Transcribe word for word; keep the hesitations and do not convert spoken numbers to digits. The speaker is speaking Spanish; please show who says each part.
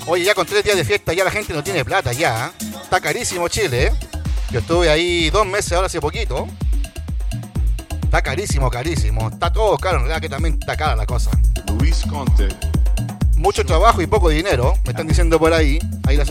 Speaker 1: Oye, ya con tres días de fiesta ya la gente no tiene plata ya. ¿eh? Está carísimo Chile. ¿eh? Yo estuve ahí dos meses ahora hace poquito. Está carísimo, carísimo. Está todo caro, en realidad que también está cara la cosa.
Speaker 2: Luis Conte.
Speaker 1: Mucho trabajo y poco dinero, me están diciendo por ahí. Ahí la